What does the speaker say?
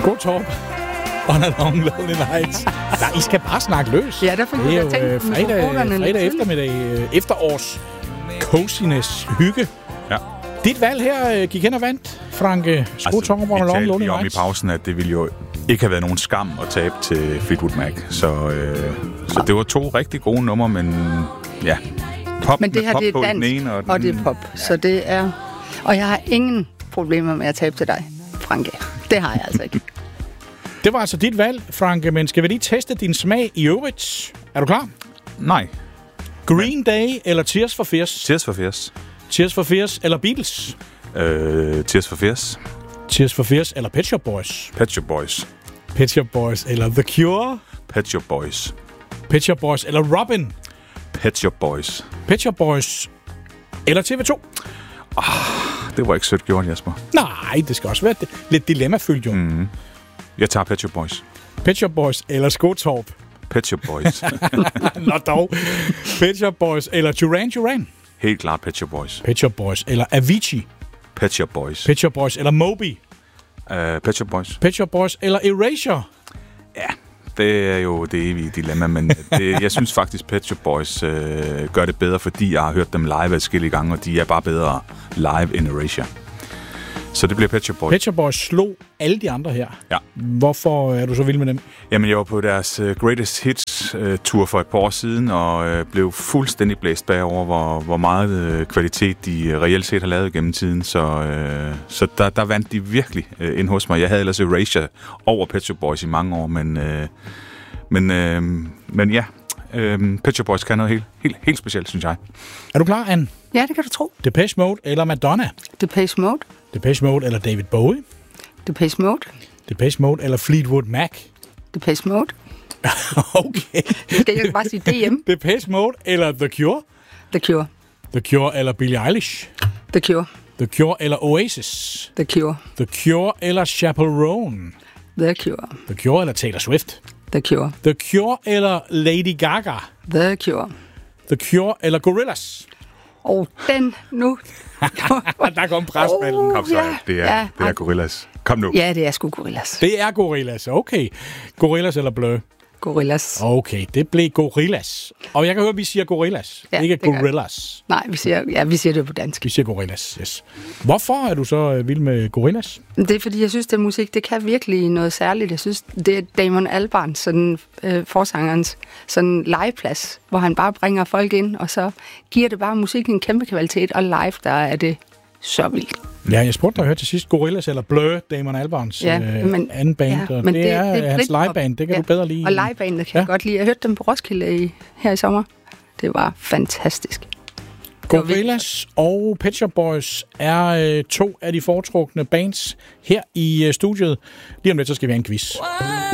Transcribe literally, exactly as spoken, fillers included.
Skottorp. On a long lonely night. Nej, I skal bare snakke løs. Ja, derfor det er jo tænkt, øh, fredag, fredag eftermiddag, øh, efterårs coziness hygge. Ja. Dit valg her øh, gik hen og vandt, Franke Skottorp. Altså, vi talte lige om i pausen, at det ville jo ikke have været nogen skam at tabe til Fleetwood Mac. Så, øh, så det var to rigtig gode numre, men ja, pop men det her, pop det er på dans, den ene. Og, den, og det er pop. Så det er... Og jeg har ingen problemer med at tabe til dig, Franke. Det har jeg altså ikke. Det var altså dit valg, Franke, men skal vi lige teste din smag i øvrigt? Er du klar? Nej. Green Day eller Tears for Fears? Tears for Fears. Tears for Fears eller Beatles? Øh, Tears for Fears. Tears for Fears eller Pet Shop Boys? Pet Shop Boys. Pet Shop Boys eller The Cure? Pet Shop Boys. Pet Shop Boys eller Robin? Pet Shop Boys. Pet Shop Boys eller T V to? Oh, det var ikke sødt gjort, Jesper. Nej, det skal også være lidt dilemmafyldt, jo. Mm. Jeg tager Pet Shop Boys. Pet Shop Boys eller Skottorp? Pet Shop Boys. Nå dog. Pet Shop Boys eller Duran Duran? Helt klart Pet Shop Boys. Pet Shop Boys eller Avicii? Pet Shop Boys. Pet Shop Boys eller Moby? Uh, Pet Shop Boys. Pet Shop Boys eller Erasure? Ja, det er jo det evige dilemma, men det, jeg synes faktisk, Pet Shop Boys øh, gør det bedre, fordi jeg har hørt dem live adskillige gange, og de er bare bedre live end Erasure. Så det bliver Pet Shop Boys. Pet Shop Boys slog alle de andre her. Ja. Hvorfor er du så vild med dem? Jamen, jeg var på deres uh, Greatest Hits-tur uh, for et par år siden, og uh, blev fuldstændig blæst bagover, hvor, hvor meget uh, kvalitet de uh, reelt set har lavet gennem tiden. Så, uh, så der, der vandt de virkelig uh, ind hos mig. Jeg havde ellers Erasure over Pet Shop Boys i mange år, men, uh, men, uh, men ja, uh, Pet Shop Boys kan noget helt, helt, helt specielt, synes jeg. Er du klar, Anne? Ja, det kan du tro. Depeche Mode eller Madonna? Depeche Mode. Depeche Mode eller David Bowie? Depeche Mode. Depeche Mode eller Fleetwood Mac? Depeche Mode. Okay. Skal jeg bare sige D M? Depeche Mode eller The Cure? The Cure. The Cure eller Billie Eilish? The Cure. The Cure eller Oasis? The Cure. The Cure eller Chaperone? The Cure. The Cure eller Taylor Swift? The Cure. The Cure eller Lady Gaga? The Cure. The Cure eller Gorillaz? Og oh, den nu. Der kom presballen. Oh, Kom så, ja, det er, ja. det er Gorillaz. Kom nu. Ja, det er sgu Gorillaz. Det er Gorillaz, okay. Gorillaz eller Blø? Gorillaz. Okay, det blev Gorillaz. Og jeg kan høre, at vi siger Gorillaz, ja, ikke Gorillaz. Nej, vi siger, ja, vi siger det på dansk. Vi siger Gorillaz, yes. Hvorfor er du så vild med Gorillaz? Det er, fordi jeg synes, det musik, det kan virkelig noget særligt. Jeg synes, det er Damon Albarn, sådan øh, forsangerens sådan legeplads, hvor han bare bringer folk ind, og så giver det bare musikken en kæmpe kvalitet, og live, der er det så vildt. Ja, jeg spurgte dig her til sidst, Gorillaz eller Blø, Damon Albarns ja, men, øh, anden band. Ja, men det, det er, det er hans liveband, det kan ja. du bedre lide. Og livebandet kan ja. jeg godt lide. Jeg hørte dem på Roskilde i, her i sommer. Det var fantastisk. Gorillaz og Pet Shop Boys er øh, to af de foretrukne bands her i øh, studiet. Lige om lidt, så skal vi have en quiz.